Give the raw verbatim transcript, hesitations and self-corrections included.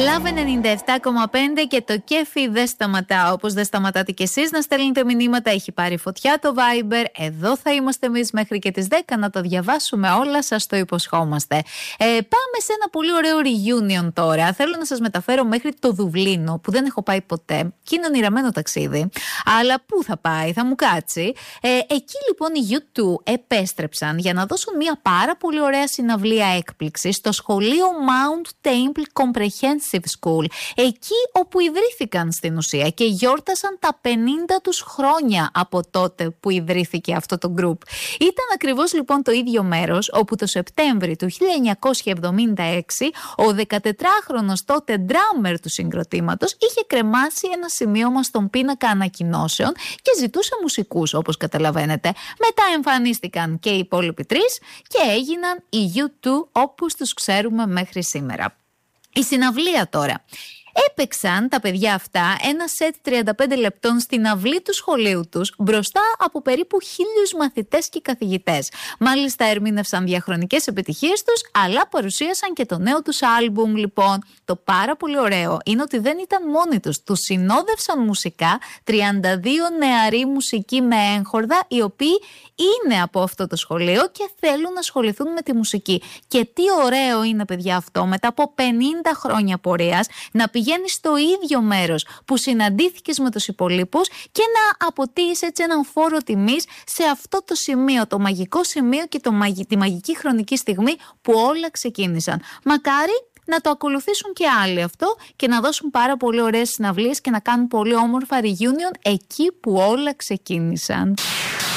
Λαβ ενενήντα επτά κόμμα πέντε και το κέφι δεν σταματά. Όπως δεν σταματάτε κι εσείς να στέλνετε μηνύματα. Έχει πάρει φωτιά το Viber. Εδώ θα είμαστε εμείς μέχρι και τις δέκα να τα διαβάσουμε όλα. Σας το υποσχόμαστε. Ε, πάμε σε ένα πολύ ωραίο reunion τώρα. Θέλω να σας μεταφέρω μέχρι το Δουβλίνο, που δεν έχω πάει ποτέ. Και είναι ονειραμένο ταξίδι. Αλλά πού θα πάει, θα μου κάτσει. Ε, εκεί λοιπόν οι γιου τού επέστρεψαν για να δώσουν μια πάρα πολύ ωραία συναυλία έκπληξη στο σχολείο Mount Temple Comprehensive School, εκεί όπου ιδρύθηκαν στην ουσία και γιόρτασαν τα πενήντα τους χρόνια από τότε που ιδρύθηκε αυτό το group. Ήταν ακριβώς λοιπόν το ίδιο μέρος όπου το Σεπτέμβρη του χίλια εννιακόσια εβδομήντα έξι ο δεκατετράχρονος τότε drummer του συγκροτήματος είχε κρεμάσει ένα σημείωμα στον πίνακα ανακοινώσεων και ζητούσε μουσικούς, όπως καταλαβαίνετε. Μετά εμφανίστηκαν και οι υπόλοιποι τρεις και έγιναν οι γιου τού όπως τους ξέρουμε μέχρι σήμερα. Η συναυλία τώρα. Έπαιξαν τα παιδιά αυτά ένα σετ τριάντα πέντε λεπτών στην αυλή του σχολείου τους μπροστά από περίπου χίλιους μαθητές και καθηγητές. Μάλιστα ερμήνευσαν διαχρονικές επιτυχίες τους, αλλά παρουσίασαν και το νέο τους άλμπουμ λοιπόν. Το πάρα πολύ ωραίο είναι ότι δεν ήταν μόνοι τους. Τους συνόδευσαν μουσικά τριάντα δύο νεαροί μουσικοί με έγχορδα, οι οποίοι είναι από αυτό το σχολείο και θέλουν να ασχοληθούν με τη μουσική. Και τι ωραίο είναι, παιδιά, αυτό μετά από πενήντα χρόνια πορείας να πηγαίνεις στο ίδιο μέρος που συναντήθηκες με τους υπολείπους και να αποτείεις έτσι έναν φόρο τιμής σε αυτό το σημείο, το μαγικό σημείο και το, τη μαγική χρονική στιγμή που όλα ξεκίνησαν. Μακάρι να το ακολουθήσουν και άλλοι αυτό και να δώσουν πάρα πολύ ωραίες συναυλίες και να κάνουν πολύ όμορφα reunion εκεί που όλα ξεκίνησαν.